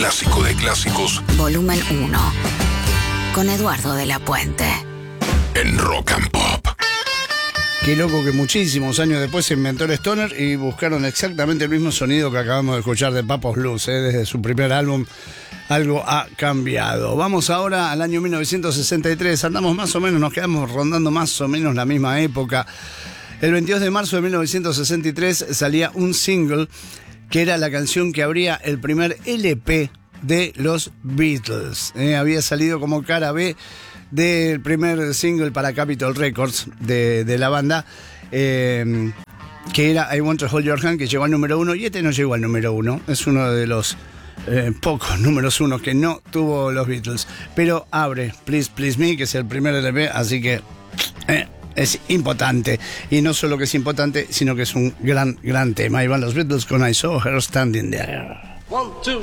clásico de clásicos. Volumen 1. Con Eduardo de la Puente. En Rock and Pop. Qué loco que muchísimos años después se inventó el Stoner y buscaron exactamente el mismo sonido que acabamos de escuchar de Papos Blues, desde su primer álbum. Algo ha cambiado. Vamos ahora al año 1963. Andamos más o menos, nos quedamos rondando más o menos la misma época. El 22 de marzo de 1963 salía un single que era la canción que abría el primer LP de los Beatles. Había salido como cara B del primer single para Capitol Records de la banda, que era I Want to Hold Your Hand, que llegó al número 1, y este no llegó al número 1. Es uno de los pocos números 1 que no tuvo los Beatles, pero abre Please Please Me, que es el primer LP, así que es importante, y no solo que es importante, sino que es un gran tema. Ahí van los Beatles con I Saw Her Standing There. 1, 2,